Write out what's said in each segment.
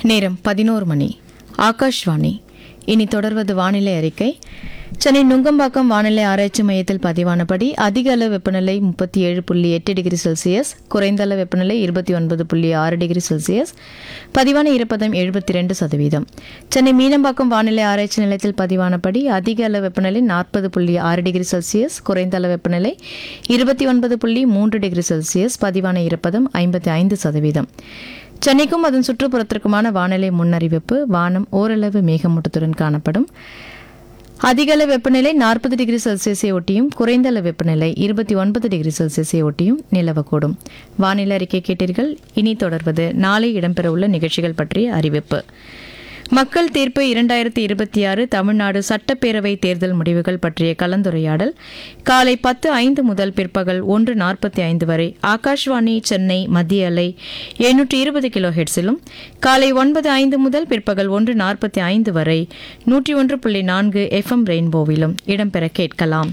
நேரம் 11 மணி. ஆகாஷ்வாணி. இனி தொடர்வது வானிலை அறிக்கை. சென்னை நுங்கம்பாக்கம் வானிலை ஆராய்ச்சி மையத்தில் பதிவானபடி அதிக அளவு வெப்பநிலை 37.8 டிகிரி செல்சியஸ், குறைந்த அளவு வெப்பநிலை 29.6 டிகிரி செல்சியஸ், பதிவான ஈரப்பதம் 72%. சென்னை மீனம்பாக்கம் வானிலை ஆராய்ச்சி நிலையத்தில் பதிவானபடி அதிக அளவு வெப்பநிலை 40.6 டிகிரி செல்சியஸ், குறைந்த அளவு வெப்பநிலை 29.3 டிகிரி செல்சியஸ், பதிவான ஈரப்பதம் 55%. சென்னைக்கும் அதன் சுற்றுப்புறத்திற்குமான வானிலை முன்னறிவிப்பு. வானம் ஓரளவு மேகமூட்டத்துடன் காணப்படும். அதிக அளவு வெப்பநிலை 40 டிகிரி செல்சியஸை ஒட்டியும் குறைந்த அளவு வெப்பநிலை 29 டிகிரி செல்சியஸை ஒட்டியும் நிலவக்கூடும். வானிலை அறிக்கை கேட்டீர்கள். இனி தொடர்வது நாளை இடம்பெறவுள்ள நிகழ்ச்சிகள் பற்றிய அறிவிப்பு. மக்கள் தீர்ப்பு 2026 தமிழ்நாடு சட்டப்பேரவை தேர்தல் முடிவுகள் பற்றிய கலந்துரையாடல் காலை 10:05 முதல் பிற்பகல் 1:45 வரை ஆகாஷ்வாணி சென்னை மத்திய அலை 720 கிலோ ஹெர்ட்ஸிலும், காலை 9:05 முதல் பிற்பகல் 1:45 வரை 101.4 FM ரெயின்போவிலும் இடம்பெற கேட்கலாம்.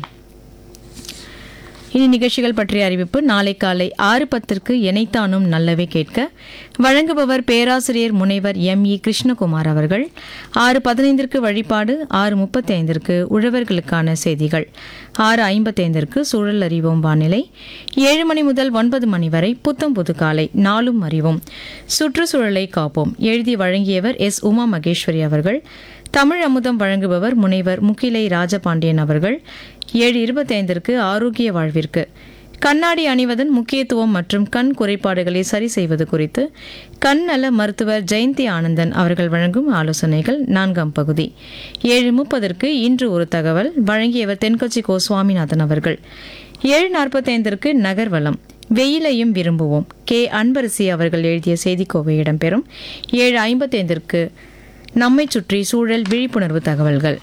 இனி நிகழ்ச்சிகள் பற்றிய அறிவிப்பு. நாளை காலை 6:10 எனைத்தானும் நல்லவே கேட்க வழங்குபவர் பேராசிரியர் முனைவர் M.E. கிருஷ்ணகுமார் அவர்கள். 6:15 வழிபாடு, 6:35 உழவர்களுக்கான செய்திகள், 6:55 சூழல் அறிவோம் வானிலை, 7 மணி முதல் 9 மணி வரை புத்தம் புது காலை நாளும் அறிவோம், சுற்றுச்சூழலை காப்போம். எழுதி வழங்கியவர் S. உமா மகேஸ்வரி அவர்கள். தமிழ் அமுதம் வழங்குபவர் முனைவர் முகிலை ராஜபாண்டியன் அவர்கள். 7:25 ஆரோக்கிய வாழ்விற்கு கண்ணாடி அணிவதன் முக்கியத்துவம் மற்றும் கண் குறைபாடுகளை சரி செய்வது குறித்து கண் நல மருத்துவர் ஜெயந்தி ஆனந்தன் அவர்கள் வழங்கும் ஆலோசனைகள் 4ஆம் பகுதி. 7:30 இன்று ஒரு தகவல் வழங்கியவர் தென்கட்சி கோ சுவாமிநாதன் அவர்கள். 7:45 நகர்வலம் வெயிலையும் விரும்புவோம் கே அன்பரசி அவர்கள் எழுதிய செய்திக்கோவை இடம்பெறும். 7:55 நம்மை சுற்றி சூழல் விழிப்புணர்வு தகவல்கள்.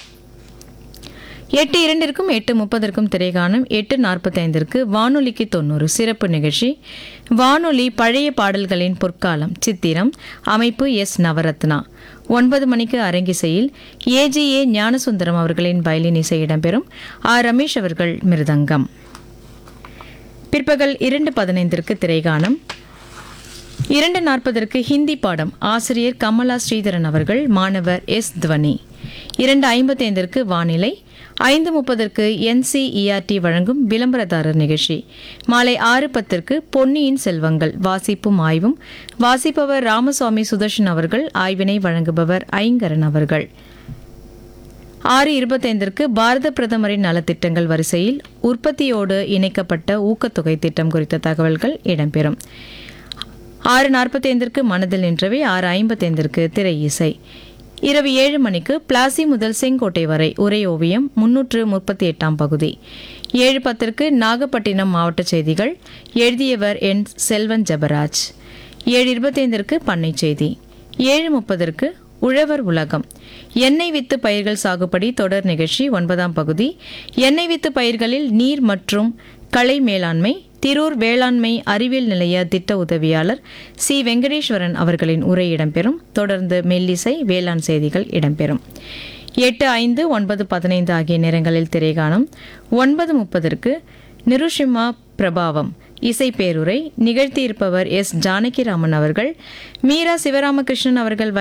8:02 8:30 திரைகாணம். 8:45 வானொலிக்கு 90 சிறப்பு நிகழ்ச்சி. வானொலி பழைய பாடல்களின் பொற்காலம் சித்திரம். அமைப்பு எஸ் நவரத்னா. 9 மணிக்கு அரங்கிசையில் AGA ஞானசுந்தரம் அவர்களின் வயலின் இசை இடம்பெறும். ஆர் ரமேஷ் அவர்கள் மிருதங்கம். பிற்பகல் 2:15 திரைகாணம். 2:40 ஹிந்தி பாடம். ஆசிரியர் கமலா ஸ்ரீதரன் அவர்கள். மாணவர் எஸ் துவனி. 2:55 வானிலை. 5:30 NCERT வழங்கும் விளம்பரதாரர் நிகழ்ச்சி. மாலை 6:10 பொன்னியின் செல்வங்கள் வாசிப்பும் ஆய்வும். வாசிப்பவர் ராமசுவாமி சுதர்ஷன் அவர்கள். ஆய்வினை வழங்குபவர் ஐங்கரன் அவர்கள். 6:25 பாரத பிரதமரின் நலத்திட்டங்கள் வரிசையில் உற்பத்தியோடு இணைக்கப்பட்ட ஊக்கத்தொகை திட்டம் குறித்த தகவல்கள் இடம்பெறும். 6:45 மனதில் நின்றவை. 6:55 திரை இசை. இரவு 7 மணிக்கு பிளாசி முதல் செங்கோட்டை வரை உரை ஓவியம் 338ஆம் பகுதி. 7:10 நாகப்பட்டினம் மாவட்ட செய்திகள். எழுதியவர் என் செல்வன் ஜபராஜ். 7:25 பண்ணை செய்தி. 7:30 உழவர் உலகம் எண்ணெய் வித்து பயிர்கள் சாகுபடி தொடர் நிகழ்ச்சி 9ஆம் பகுதி. எண்ணெய் வித்து பயிர்களில் நீர் மற்றும் களை மேலாண்மை திரூர் வேளாண்மை அறிவியல் நிலைய திட்ட உதவியாளர் சி. வெங்கடேஸ்வரன் அவர்களின் உரை இடம்பெறும். தொடர்ந்து மெல்லிசை வேளாண் செய்திகள் இடம்பெறும். 8:05 9:15 ஆகிய நேரங்களில் திரைகாணம். 9:30 நிருஷிமா பிரபாவம் இசை பேருரை நிகழ்த்தியிருப்பவர் எஸ். ஜானகிராமன் அவர்கள். மீரா சிவராமகிருஷ்ணன் அவர்கள்